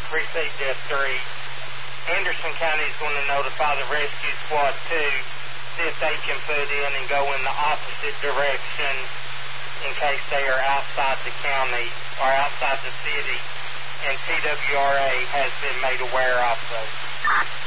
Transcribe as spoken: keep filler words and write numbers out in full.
Precinct F three. Anderson County is going to notify the Rescue Squad two, see if they can put in and go in the opposite direction in case they are outside the county or outside the city, and T W R A has been made aware of those.